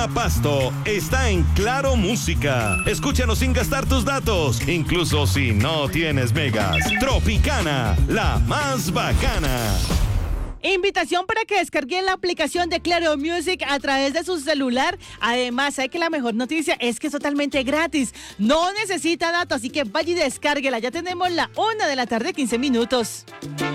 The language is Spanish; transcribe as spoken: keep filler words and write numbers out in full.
Pasto está en Claro Música. Escúchanos sin gastar tus datos, incluso si no tienes megas. Tropicana, la más bacana. Invitación para que descarguen la aplicación de Claro Music a través de su celular. Además, hay que la mejor noticia es que es totalmente gratis. No necesita datos, así que vaya y descárguela. Ya tenemos la una de la tarde, quince minutos.